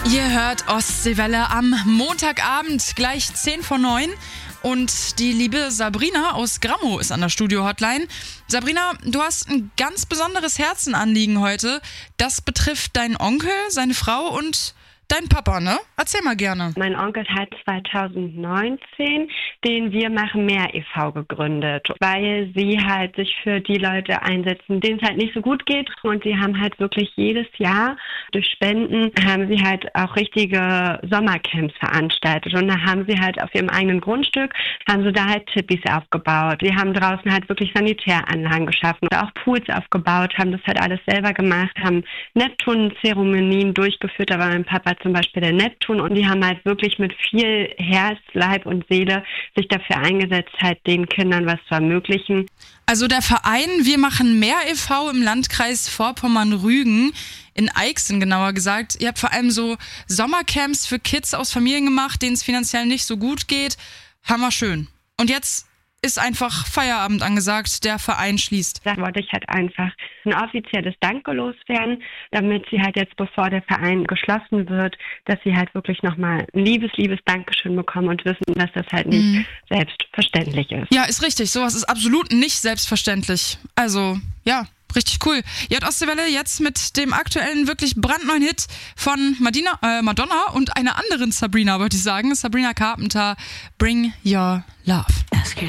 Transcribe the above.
Ihr hört Ostseewelle am Montagabend, gleich 10 vor 9. Und die liebe Sabrina aus Grammow ist an der Studio-Hotline. Sabrina, du hast ein ganz besonderes Herzenanliegen heute. Das betrifft deinen Onkel, seine Frau und deinen Papa, ne? Erzähl mal gerne. Mein Onkel hat 2019 den Wir machen mehr e.V. gegründet, weil sie halt sich für die Leute einsetzen, denen es halt nicht so gut geht. Und sie haben halt wirklich jedes Jahr durch Spenden haben sie halt auch richtige Sommercamps veranstaltet. Und da haben sie halt auf ihrem eigenen Grundstück, haben sie da halt Tippis aufgebaut. Sie haben draußen halt wirklich Sanitäranlagen geschaffen, auch Pools aufgebaut, haben das halt alles selber gemacht, haben Neptun-Zeremonien durchgeführt. Da war mein Papa zum Beispiel der Neptun und die haben halt wirklich mit viel Herz, Leib und Seele sich dafür eingesetzt, halt den Kindern was zu ermöglichen. Also der Verein Wir machen mehr e.V. im Landkreis Vorpommern-Rügen, in Eichsen genauer gesagt. Ihr habt vor allem so Sommercamps für Kids aus Familien gemacht, denen es finanziell nicht so gut geht. Hammerschön. Und jetzt ist einfach Feierabend angesagt, der Verein schließt. Da wollte ich halt einfach ein offizielles Danke loswerden, damit sie halt jetzt, bevor der Verein geschlossen wird, dass sie halt wirklich nochmal ein liebes Dankeschön bekommen und wissen, dass das halt nicht selbstverständlich ist. Ja, ist richtig. Sowas ist absolut nicht selbstverständlich. Also, ja, richtig cool. Ihr hört Ostseewelle jetzt mit dem aktuellen, wirklich brandneuen Hit von Madonna und einer anderen Sabrina, wollte ich sagen. Sabrina Carpenter, Bring Your Love.